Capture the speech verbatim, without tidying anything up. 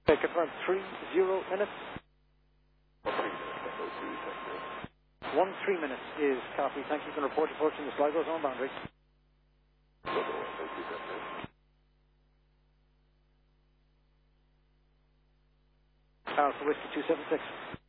Okay, confirm three zero minutes. One three minutes is copy. Thank you. Can report approaching the Sligo zone boundary. Alpha Whiskey two seven six.